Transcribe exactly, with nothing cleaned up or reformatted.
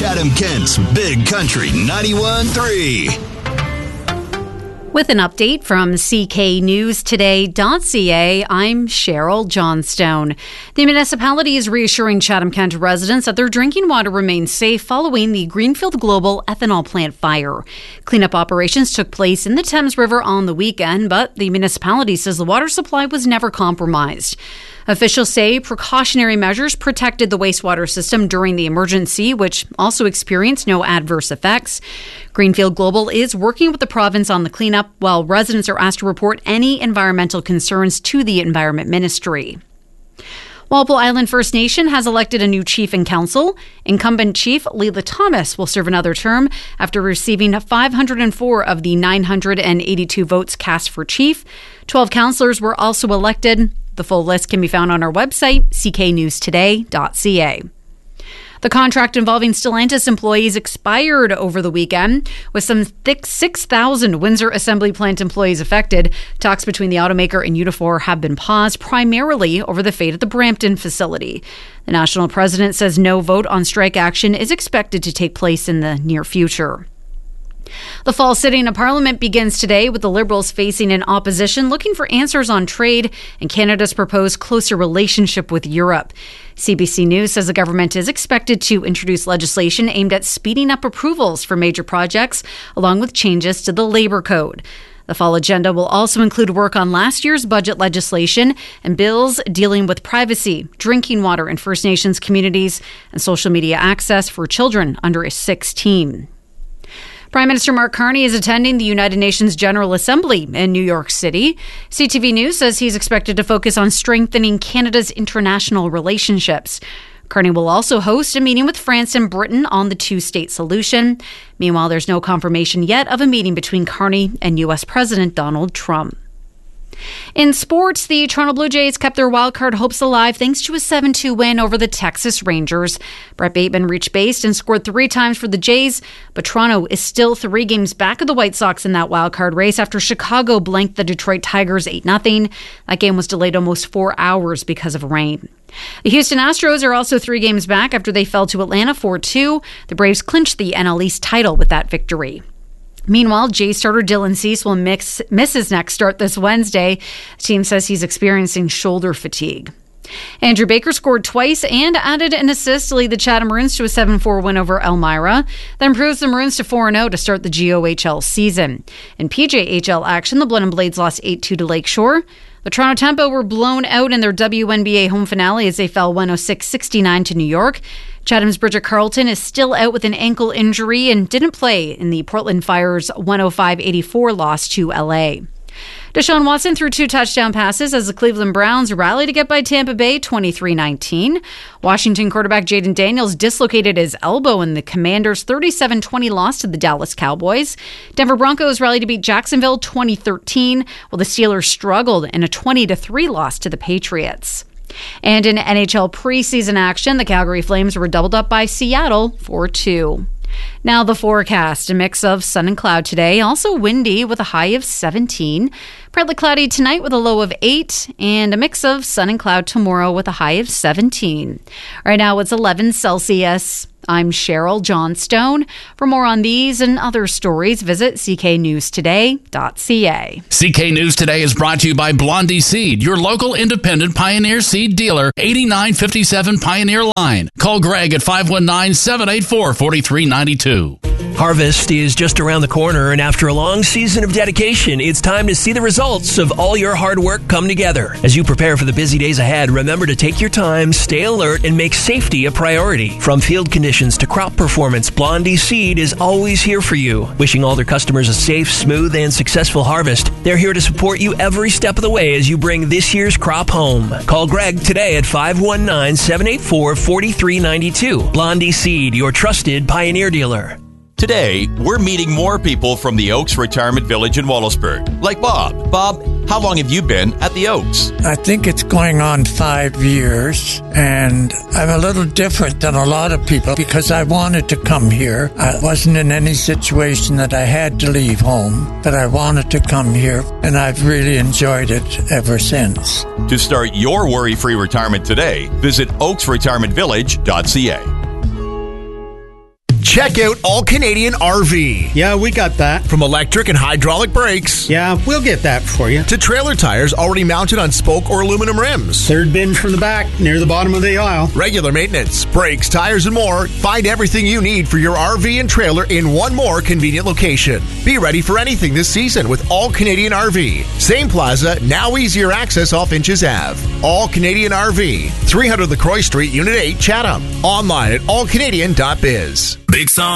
Chatham-Kent's Big Country ninety-one point three. With an update from C K News Today dot C A, I'm Cheryl Johnstone. The municipality is reassuring Chatham-Kent residents that their drinking water remains safe following the Greenfield Global ethanol plant fire. Cleanup operations took place in the Thames River on the weekend, but the municipality says the water supply was never compromised. Officials say precautionary measures protected the wastewater system during the emergency, which also experienced no adverse effects. Greenfield Global is working with the province on the cleanup, while residents are asked to report any environmental concerns to the Environment Ministry. Walpole Island First Nation has elected a new chief and council. Incumbent Chief Leila Thomas will serve another term after receiving five hundred four of the nine hundred eighty-two votes cast for chief. twelve councillors were also elected. The full list can be found on our website, c k news today dot c a. The contract involving Stellantis employees expired over the weekend, with some thick six thousand Windsor Assembly Plant employees affected. Talks between the automaker and Unifor have been paused, primarily over the fate of the Brampton facility. The national president says no vote on strike action is expected to take place in the near future. The fall sitting of Parliament begins today, with the Liberals facing an opposition looking for answers on trade and Canada's proposed closer relationship with Europe. C B C News says the government is expected to introduce legislation aimed at speeding up approvals for major projects, along with changes to the Labour Code. The fall agenda will also include work on last year's budget legislation and bills dealing with privacy, drinking water in First Nations communities, and social media access for children under sixteen. Prime Minister Mark Carney is attending the United Nations General Assembly in New York City. C T V News says he's expected to focus on strengthening Canada's international relationships. Carney will also host a meeting with France and Britain on the two-state solution. Meanwhile, there's no confirmation yet of a meeting between Carney and U S President Donald Trump. In sports, the Toronto Blue Jays kept their wildcard hopes alive thanks to a seven two win over the Texas Rangers. Brett Bateman reached base and scored three times for the Jays, but Toronto is still three games back of the White Sox in that wildcard race after Chicago blanked the Detroit Tigers eight nothing. That game was delayed almost four hours because of rain. The Houston Astros are also three games back after they fell to Atlanta four two. The Braves clinched the N L East title with that victory. Meanwhile, Jays starter Dylan Cease will mix, miss his next start this Wednesday. The team says he's experiencing shoulder fatigue. Andrew Baker scored twice and added an assist to lead the Chatham Maroons to a seven four win over Elmira. That improves the Maroons to four and oh to start the G O H L season. In P J H L action, the Blood and Blades lost eight two to Lakeshore. The Toronto Tempo were blown out in their W N B A home finale as they fell one oh six sixty-nine to New York. Chatham's Bridget Carlton is still out with an ankle injury and didn't play in the Portland Fire's one oh five eighty-four loss to L A. Deshaun Watson threw two touchdown passes as the Cleveland Browns rallied to get by Tampa Bay twenty-three nineteen. Washington quarterback Jaden Daniels dislocated his elbow in the Commanders' thirty-seven twenty loss to the Dallas Cowboys. Denver Broncos rallied to beat Jacksonville twenty thirteen, while the Steelers struggled in a twenty to three loss to the Patriots. And in N H L preseason action, the Calgary Flames were doubled up by Seattle four two. Now the forecast, a mix of sun and cloud today, also windy with a high of seventeen. Partly cloudy tonight with a low of eight, and a mix of sun and cloud tomorrow with a high of seventeen. Right now it's eleven Celsius. I'm Cheryl Johnstone. For more on these and other stories, visit c k news today dot c a. C K News Today is brought to you by Blondie Seed, your local independent Pioneer Seed dealer, eighty-nine fifty-seven Pioneer Line. Call Greg at five one nine, seven eight four, four three nine two. Harvest is just around the corner, and after a long season of dedication, it's time to see the results of all your hard work come together. As you prepare for the busy days ahead, remember to take your time, stay alert, and make safety a priority. From field conditions to crop performance, Blondie Seed is always here for you. Wishing all their customers a safe, smooth, and successful harvest, they're here to support you every step of the way as you bring this year's crop home. Call Greg today at five one nine, seven eight four, four three nine two. Blondie Seed, your trusted Pioneer dealer. Today, we're meeting more people from the Oaks Retirement Village in Wallaceburg, like Bob. Bob, how long have you been at the Oaks? I think it's going on five years, and I'm a little different than a lot of people because I wanted to come here. I wasn't in any situation that I had to leave home, but I wanted to come here, and I've really enjoyed it ever since. To start your worry-free retirement today, visit oaks retirement village dot c a. Check out All Canadian R V. Yeah, we got that. From electric and hydraulic brakes. Yeah, we'll get that for you. To trailer tires already mounted on spoke or aluminum rims. Third bin from the back, near the bottom of the aisle. Regular maintenance, brakes, tires, and more. Find everything you need for your R V and trailer in one more convenient location. Be ready for anything this season with All Canadian R V. Same plaza, now easier access off Inches Avenue. All Canadian R V, three hundred LaCroix Street, Unit eight, Chatham. Online at all canadian dot biz. Big song.